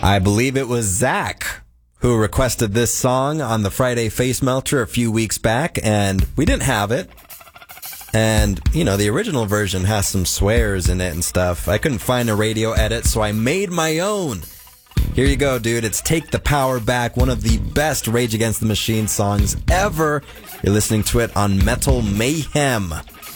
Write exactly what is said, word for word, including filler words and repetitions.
I believe it was Zach who requested this song on the Friday Face Melter a few weeks back, and we didn't have it. And, you know, the original version has some swears in it and stuff. I couldn't find a radio edit, so I made my own. Here you go, dude. It's Take the Power Back, one of the best Rage Against the Machine songs ever. You're listening to it on Metal Mayhem.